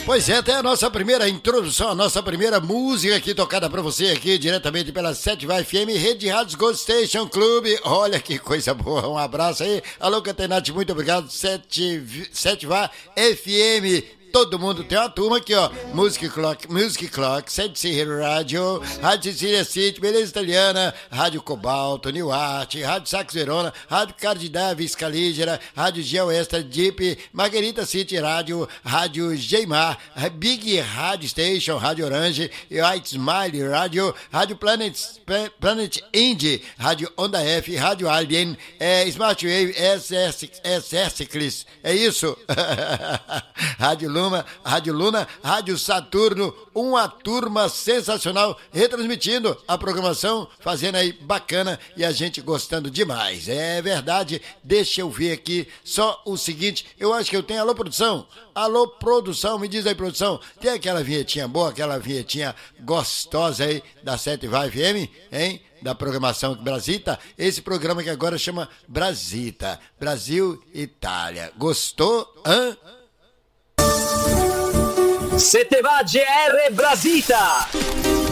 Pois é, até a nossa primeira introdução, a nossa primeira música aqui tocada pra você aqui diretamente pela 7 Vai FM, Rede Rádios Gold Station Clube. Olha que coisa boa, um abraço aí. Alô, Catenati, muito obrigado. 7 Vai FM. Todo mundo tem uma turma aqui, ó. Music Clock, 7 Rádio, Rádio Cecília City, Beleza Italiana, Rádio Cobalto, New Art, Rádio Sax Verona, Rádio Cardidavis Calígera, Rádio Geo Extra Deep, Margarita City Rádio, Rádio Geimar, Big Rádio Station, Rádio Orange, White Smile Rádio, Rádio Planet Indie, Rádio Onda F, Rádio Alien, Smart Wave, SS é isso? Rádio Luna, Rádio Saturno, uma turma sensacional, retransmitindo a programação, fazendo aí bacana e a gente gostando demais. É verdade, deixa eu ver aqui só o seguinte, eu acho que eu tenho, alô produção, me diz aí produção, tem aquela vinhetinha boa, aquela vinhetinha gostosa aí da 7 Vai FM, hein? Da programação Brasita, esse programa que agora chama Brasita, Brasil Itália. Gostou? Hã? Se te va GR Brasita!